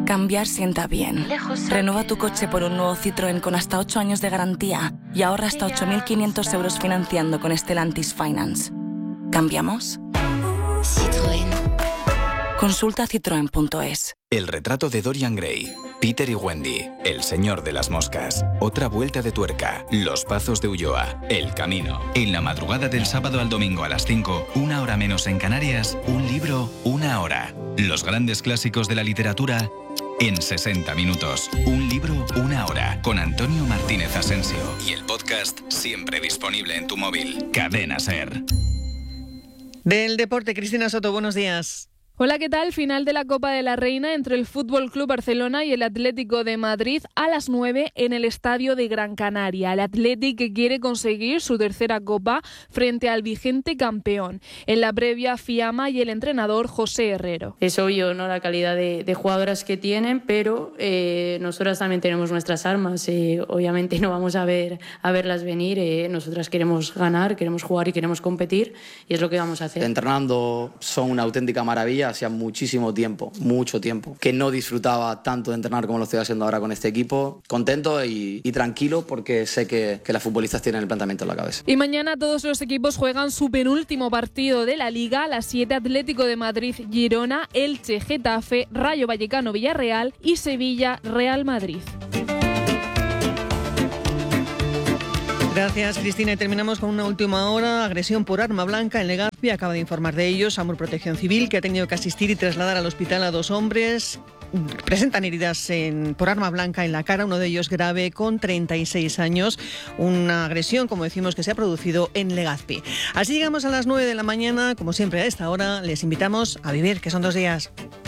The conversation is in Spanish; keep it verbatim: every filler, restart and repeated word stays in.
Cambiar sienta bien. Renueva tu coche por un nuevo Citroën con hasta ocho años de garantía y ahorra hasta ocho mil quinientos euros financiando con Stellantis Finance. ¿Cambiamos? Citroën. Consulta citroen punto es. El retrato de Dorian Gray. Peter y Wendy. El señor de las moscas. Otra vuelta de tuerca. Los Pazos de Ulloa. El camino. En la madrugada del sábado al domingo a las cinco, una hora menos en Canarias, un libro, una hora. Los grandes clásicos de la literatura en sesenta minutos. Un libro, una hora. Con Antonio Martínez Asensio. Y el podcast siempre disponible en tu móvil. Cadena SER. Del deporte, Cristina Soto, buenos días. Hola, ¿qué tal? Final de la Copa de la Reina entre el F C Barcelona y el Atlético de Madrid a las nueve en el Estadio de Gran Canaria. El Atlético quiere conseguir su tercera Copa frente al vigente campeón. En la previa, Fiamma y el entrenador José Herrero. Es obvio, ¿no?, la calidad de, de jugadoras que tienen, pero eh, nosotras también tenemos nuestras armas. Eh, obviamente no vamos a ver a verlas venir. Eh, nosotras queremos ganar, queremos jugar y queremos competir, y es lo que vamos a hacer. Entrenando son una auténtica maravilla. Hacía muchísimo tiempo, mucho tiempo, que no disfrutaba tanto de entrenar como lo estoy haciendo ahora con este equipo. Contento y, y tranquilo porque sé que, que las futbolistas tienen el planteamiento en la cabeza. Y mañana todos los equipos juegan su penúltimo partido de la Liga. A las siete, Atlético de Madrid, Girona, Elche, Getafe, Rayo Vallecano, Villarreal y Sevilla, Real Madrid. Gracias, Cristina. Y terminamos con una última hora. Agresión por arma blanca en Legazpi. Acaba de informar de ello SAMUR Protección Civil, que ha tenido que asistir y trasladar al hospital a dos hombres. Presentan heridas en, por arma blanca en la cara, uno de ellos grave, con treinta y seis años. Una agresión, como decimos, que se ha producido en Legazpi. Así llegamos a las nueve de la mañana. Como siempre, a esta hora les invitamos a vivir, que son dos días.